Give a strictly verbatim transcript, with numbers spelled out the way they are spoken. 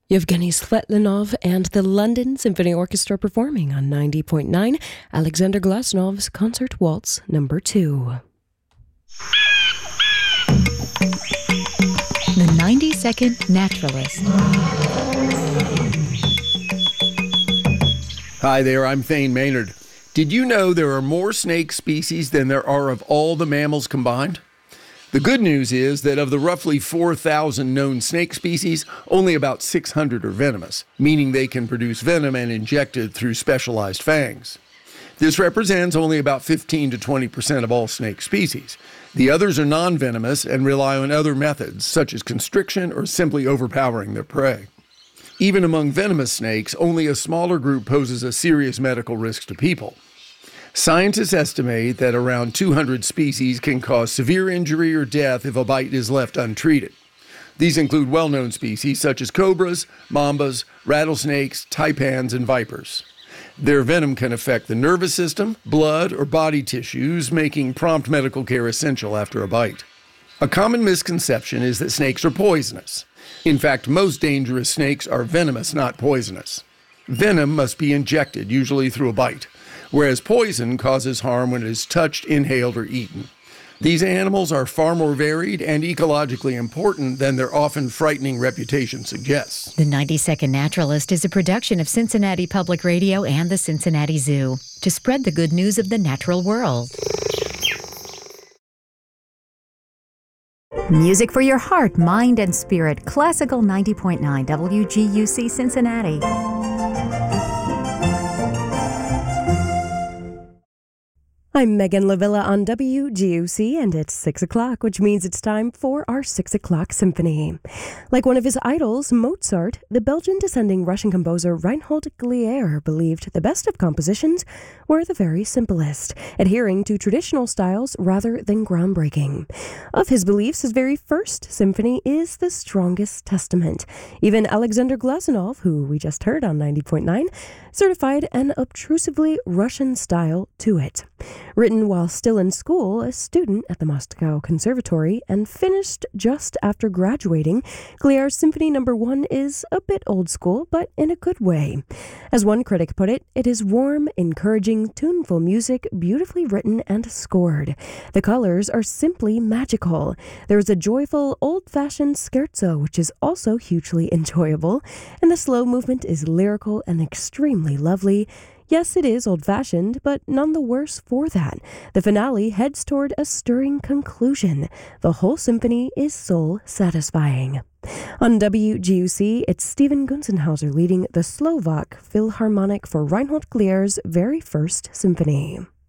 Yevgeny Svetlanov and the London Symphony Orchestra performing on ninety point nine, Alexander Glasenov's Concert Waltz Number two. The ninety-second Naturalist. Hi there, I'm Thane Maynard. Did you know there are more snake species than there are of all the mammals combined? The good news is that of the roughly four thousand known snake species, only about six hundred are venomous, meaning they can produce venom and inject it through specialized fangs. This represents only about fifteen to twenty percent of all snake species. The others are non-venomous and rely on other methods, such as constriction or simply overpowering their prey. Even among venomous snakes, only a smaller group poses a serious medical risk to people. Scientists estimate that around two hundred species can cause severe injury or death if a bite is left untreated. These include well-known species such as cobras, mambas, rattlesnakes, taipans, and vipers. Their venom can affect the nervous system, blood, or body tissues, making prompt medical care essential after a bite. A common misconception is that snakes are poisonous. In fact, most dangerous snakes are venomous, not poisonous. Venom must be injected, usually through a bite, whereas poison causes harm when it is touched, inhaled, or eaten. These animals are far more varied and ecologically important than their often frightening reputation suggests. The ninety-second Naturalist is a production of Cincinnati Public Radio and the Cincinnati Zoo to spread the good news of the natural world. Music for your heart, mind, and spirit. Classical ninety point nine W G U C Cincinnati. I'm Megan Lavilla on W G U C, and it's six o'clock, which means it's time for our six o'clock symphony. Like one of his idols, Mozart, the Belgian-descending Russian composer Reinhold Glier believed the best of compositions were the very simplest, adhering to traditional styles rather than groundbreaking. Of his beliefs, his very first symphony is the strongest testament. Even Alexander Glasenov, who we just heard on ninety point nine, certified an obtrusively Russian style to it. Written while still in school, a student at the Moscow Conservatory, and finished just after graduating, Glier's Symphony Number One is a bit old school, but in a good way. As one critic put it, it is warm, encouraging, tuneful music, beautifully written and scored. The colors are simply magical. There is a joyful, old-fashioned scherzo, which is also hugely enjoyable, and the slow movement is lyrical and extremely lovely. Yes, it is old-fashioned, but none the worse for that. The finale heads toward a stirring conclusion. The whole symphony is soul-satisfying. On W G U C, it's Stephen Gunzenhauser leading the Slovak Philharmonic for Reinhold Glier's very first symphony.